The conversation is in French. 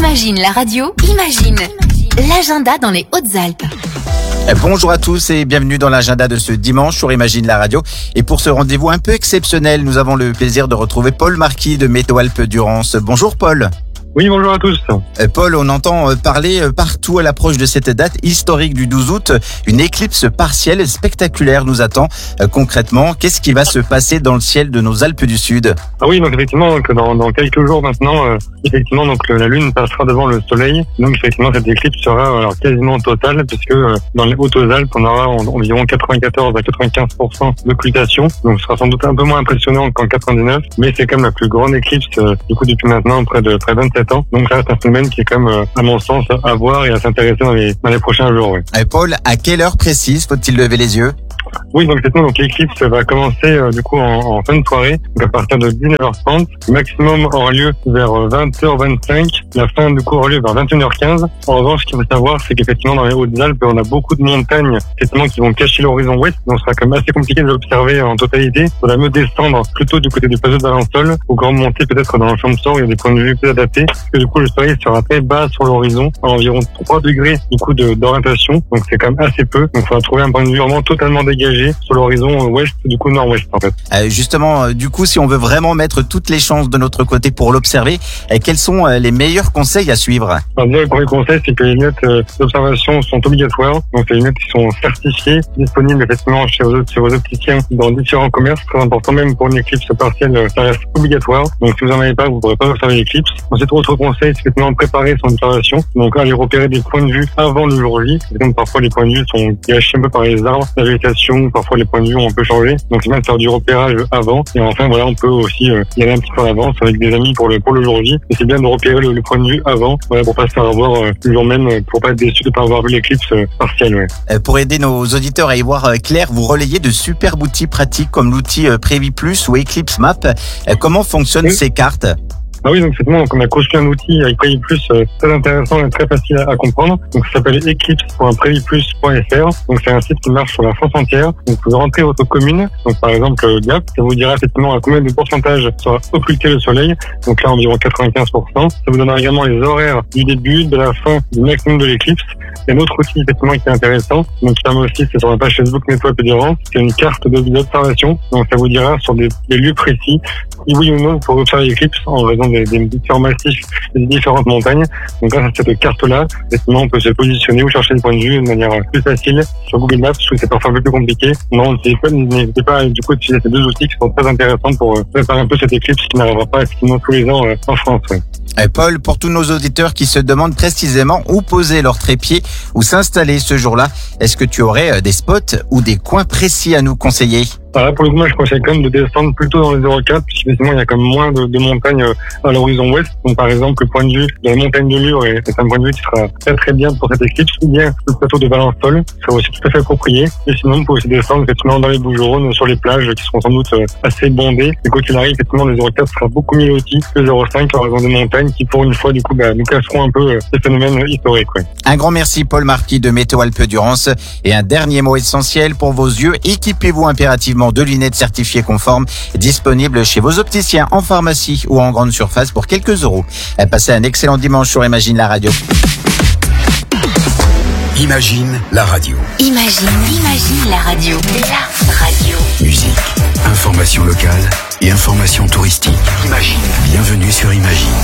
Imagine la radio, imagine l'agenda dans les Hautes-Alpes. Bonjour à tous et bienvenue dans l'agenda de ce dimanche sur Imagine la radio. Et pour ce rendez-vous un peu exceptionnel, nous avons le plaisir de retrouver Paul Marquis de Météo Alpes-Durance. Bonjour Paul. Oui, bonjour à tous. Paul, on entend parler partout à l'approche de cette date historique du 12 août. Une éclipse partielle spectaculaire nous attend. Concrètement, qu'est-ce qui va se passer dans le ciel de nos Alpes du Sud? Ah oui, donc effectivement, dans quelques jours maintenant, la Lune passera devant le Soleil. Donc effectivement, cette éclipse sera quasiment totale, puisque dans les Hautes-Alpes, on aura environ 94 à 95% d'occultation. Donc ce sera sans doute un peu moins impressionnant qu'en 99, mais c'est quand même la plus grande éclipse depuis maintenant près de 27 ans. Donc ça reste un phénomène qui est quand même, à mon sens, à voir et à s'intéresser dans les prochains jours. Oui. Paul, à quelle heure précise faut-il lever les yeux? Oui, donc l'éclipse va commencer en fin de soirée, donc à partir de 19h30. Le maximum aura lieu vers 20h25. La fin aura lieu vers 21h15. En revanche, ce qu'il faut savoir, c'est qu'effectivement dans les Hautes-Alpes, on a beaucoup de montagnes qui vont cacher l'horizon ouest. Donc ce sera quand même assez compliqué de l'observer en totalité. Il faudra mieux descendre plutôt du côté du plateau de Valensole ou monter peut-être dans le Champsaur. Il y a des points de vue plus adaptés. Parce que le soleil sera très bas sur l'horizon, à environ 3 degrés d'orientation. Donc c'est quand même assez peu. Donc il faudra trouver un point de vue vraiment totalement dégagé sur l'horizon ouest, nord-ouest en fait. Justement, si on veut vraiment mettre toutes les chances de notre côté pour l'observer, quels sont les meilleurs conseils à suivre? Le premier conseil, c'est que les lunettes d'observation sont obligatoires. Donc les lunettes qui sont certifiées, disponibles effectivement chez vos opticiens dans différents commerces. Très important, même pour une éclipse partielle, ça reste obligatoire. Donc si vous n'en avez pas, vous ne pourrez pas observer l'éclipse. Ensuite, autre conseil, c'est effectivement préparer son observation. Donc aller repérer des points de vue avant le jour J. Donc parfois les points de vue sont gâchés un peu par les arbres, la végétation, parfois les points de vue ont un peu changé. Donc c'est bien de faire du repérage avant. Et enfin on peut aussi y aller un petit peu en avance avec des amis pour le jour J. Et c'est bien de repérer le point de vue avant, pour pas se faire avoir le jour même, pour pas être déçu de pas avoir vu l'éclipse partielle. Pour aider nos auditeurs à y voir clair, vous relayez de superbes outils pratiques comme l'outil Prévis Plus ou Eclipse Map. Comment fonctionnent ces cartes? Ah oui, donc effectivement, on a construit un outil avec Prévis Plus très intéressant et très facile à comprendre. Donc ça s'appelle eclipse.previsplus.fr. Donc c'est un site qui marche sur la France entière. Donc vous rentrez votre commune, donc par exemple Gap, ça vous dira effectivement à combien de pourcentage sera occulté le soleil. Donc là environ 95%. Ça vous donnera également les horaires du début, de la fin, du maximum de l'éclipse. Il y a un autre outil effectivement qui est intéressant, donc qui permet aussi, c'est sur la page Facebook Météo Alpes-Durance, c'est une carte d'observation. Donc ça vous dira sur des lieux précis si oui ou non pour observer l'éclipse en raison des différents massifs et des différentes montagnes. Donc grâce à cette carte-là, effectivement, on peut se positionner ou chercher des points de vue de manière plus facile sur Google Maps, où c'est parfois un peu plus compliqué. Non, n'hésitez pas du coup d'utiliser ces deux outils qui sont très intéressants pour préparer un peu cette éclipse qui n'arrivera pas effectivement tous les ans en France. Ouais. Paul, pour tous nos auditeurs qui se demandent précisément où poser leur trépied ou s'installer ce jour-là, est-ce que tu aurais des spots ou des coins précis à nous conseiller? Là, pour le coup, moi, je conseille quand même de descendre plutôt dans les 0,4, puisqu'effectivement, il y a quand même moins de montagnes à l'horizon ouest. Donc, par exemple, le point de vue de la montagne de Lure est un point de vue qui sera très très bien pour cette éclipse, ou bien le plateau de Valensole, sera aussi tout à fait approprié. Et sinon, vous pouvez aussi descendre effectivement dans les Bouches-du-Rhône, sur les plages qui seront sans doute assez bondées. Et quoi qu'il arrive, effectivement, le 0,4 sera beaucoup mieux loti que le 0,5 en raison des montagnes qui, pour une fois, du coup, nous casseront un peu ces phénomènes historiques. Ouais. Un grand merci, Paul Marquis de Météo Alpes-Durance. Et un dernier mot essentiel pour vos yeux, équipez-vous impérativement de lunettes certifiées conformes, disponibles chez vos opticiens, en pharmacie ou en grande surface pour quelques euros. Passez un excellent dimanche sur Imagine la radio. Imagine la radio. Imagine la radio. La radio. Musique, information locale et information touristique. Imagine. Bienvenue sur Imagine.